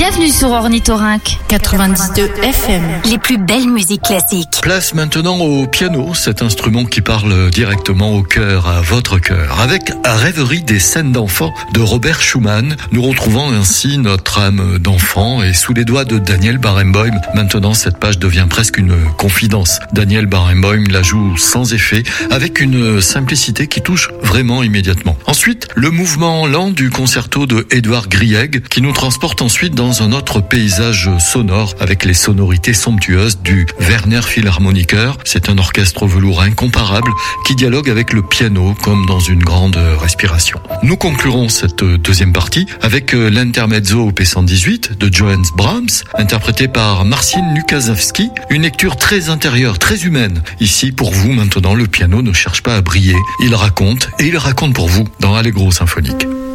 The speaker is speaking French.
Bienvenue sur Ornithorynque 92 FM. Les plus belles musiques classiques. Place maintenant au piano, cet instrument qui parle directement au cœur, à votre cœur. Avec Rêverie des scènes d'enfants de Robert Schumann, nous retrouvons ainsi notre âme d'enfant et sous les doigts de Daniel Barenboim. Maintenant, cette page devient presque une confidence. Daniel Barenboim la joue sans effet, avec une simplicité qui touche vraiment immédiatement. Ensuite, le mouvement lent du concerto de Edvard Grieg qui nous transporte ensuite dans un autre paysage sonore avec les sonorités somptueuses du Werner Philharmoniker. C'est un orchestre au velours incomparable qui dialogue avec le piano comme dans une grande respiration. Nous conclurons cette deuxième partie avec l'intermezzo op 118 de Johannes Brahms, interprété par Marcin Lukaszewski. Une lecture très intérieure, très humaine. Ici, pour vous, maintenant, le piano ne cherche pas à briller. Il raconte, et il raconte pour vous dans Allegro symphonique.